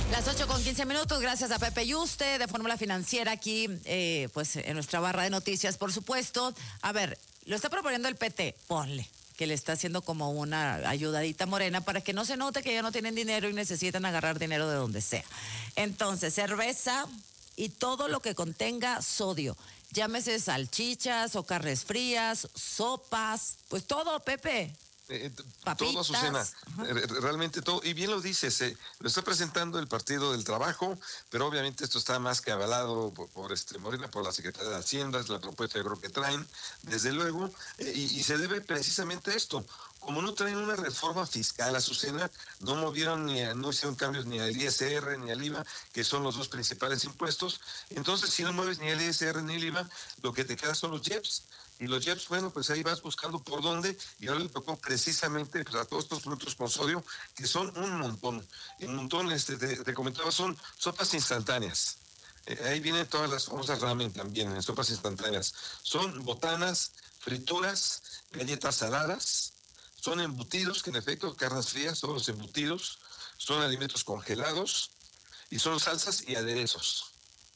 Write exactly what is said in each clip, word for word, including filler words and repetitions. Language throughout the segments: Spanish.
Las ocho con quince minutos, gracias a Pepe Yuste de Fórmula Financiera aquí, eh, pues en nuestra barra de noticias, por supuesto. A ver, lo está proponiendo el P T, ponle, que le está haciendo como una ayudadita Morena para que no se note que ya no tienen dinero y necesitan agarrar dinero de donde sea. Entonces, cerveza y todo lo que contenga sodio, llámese salchichas o carnes frías, sopas, pues todo, Pepe. Eh, todo, Azucena, realmente todo, y bien lo dices, eh, lo está presentando el Partido del Trabajo, pero obviamente esto está más que avalado por, por este Morena, por la Secretaría de Hacienda, es la propuesta yo creo que traen, desde luego, eh, y, y se debe precisamente a esto. Como no traen una reforma fiscal, Azucena, no movieron ni a, no hicieron cambios ni al I S R ni al I V A, que son los dos principales impuestos. Entonces, si no mueves ni al I S R ni el I V A, lo que te queda son los J E Ps. Y los J E Ps, bueno, pues ahí vas buscando por dónde, y ahora le tocó precisamente pues, a todos estos productos con sodio, que son un montón. Un montón, este, te, te comentaba, son sopas instantáneas. Eh, ahí vienen todas las famosas ramen también, en sopas instantáneas. Son botanas, frituras, galletas saladas, son embutidos, que en efecto, carnes frías, todos los embutidos, son alimentos congelados, y son salsas y aderezos.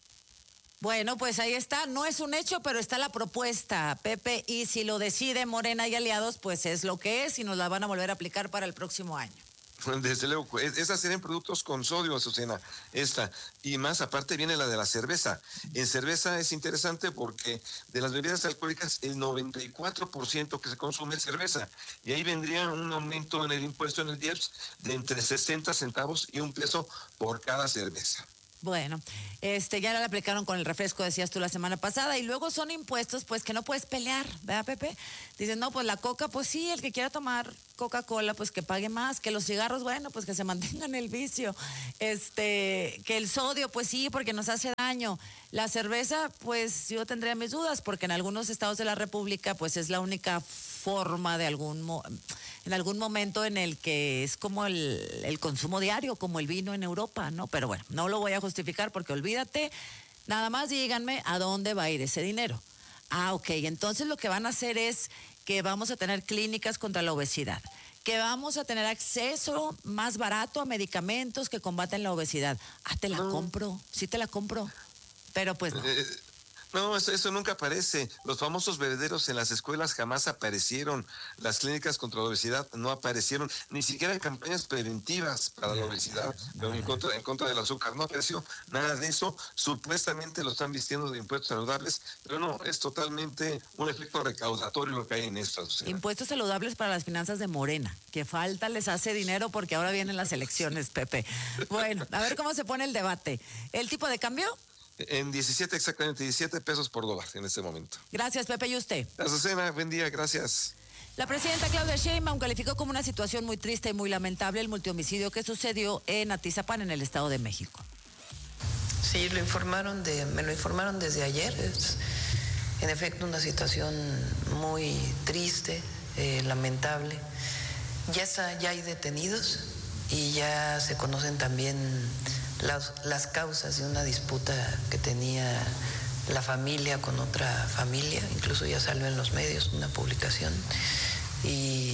Bueno, pues ahí está, no es un hecho, pero está la propuesta, Pepe, y si lo decide Morena y aliados, pues es lo que es y nos la van a volver a aplicar para el próximo año. Desde luego, esas serían productos con sodio, Azucena, esta, y más aparte viene la de la cerveza. En cerveza es interesante porque de las bebidas alcohólicas el noventa y cuatro por ciento que se consume es cerveza, y ahí vendría un aumento en el impuesto en el I E P S de entre sesenta centavos y un peso por cada cerveza. Bueno, este ya la aplicaron con el refresco, decías tú la semana pasada, y luego son impuestos pues que no puedes pelear, ¿verdad, Pepe? Dicen, no, pues la coca, pues sí, el que quiera tomar Coca-Cola, pues que pague más, que los cigarros, bueno, pues que se mantengan el vicio, este, que el sodio, pues sí, porque nos hace daño. La cerveza, pues yo tendría mis dudas, porque en algunos estados de la República, pues es la única forma de algún, mo- en algún momento en el que es como el, el consumo diario, como el vino en Europa, ¿no? Pero bueno, no lo voy a justificar porque olvídate, nada más díganme a dónde va a ir ese dinero. Ah, ok, entonces lo que van a hacer es que vamos a tener clínicas contra la obesidad, que vamos a tener acceso más barato a medicamentos que combaten la obesidad. Ah, te la No. compro, sí te la compro, pero pues no. Eh, No, eso, eso nunca aparece. Los famosos bebederos en las escuelas jamás aparecieron. Las clínicas contra la obesidad no aparecieron. Ni siquiera campañas preventivas para la obesidad, pero en contra, en contra del azúcar. No apareció nada de eso. Supuestamente lo están vistiendo de impuestos saludables, pero no, es totalmente un efecto recaudatorio lo que hay en esto. O sea. Impuestos saludables para las finanzas de Morena, que falta les hace dinero porque ahora vienen las elecciones, Pepe. Bueno, a ver cómo se pone el debate. ¿El tipo de cambio? En diecisiete, exactamente, diecisiete pesos por dólar en este momento. Gracias, Pepe, y usted. Azucena, buen día, gracias. La presidenta Claudia Sheinbaum calificó como una situación muy triste y muy lamentable el multihomicidio que sucedió en Atizapán, en el Estado de México. Sí, lo informaron de, me lo informaron desde ayer. Es, en efecto, una situación muy triste, eh, lamentable. Ya, está, ya hay detenidos y ya se conocen también las, las causas de una disputa que tenía la familia con otra familia. Incluso ya salió en los medios una publicación. Y